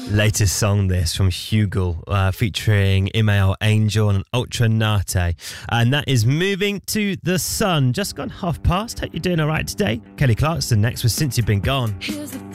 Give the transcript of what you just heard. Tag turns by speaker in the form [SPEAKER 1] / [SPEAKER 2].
[SPEAKER 1] Latest song this from Hugel, featuring Imael Angel and Ultra Nate. And that is Moving to the Sun. Just gone past. Hope you're doing all right today. Kelly Clarkson next with Since You've Been Gone.
[SPEAKER 2] Here's the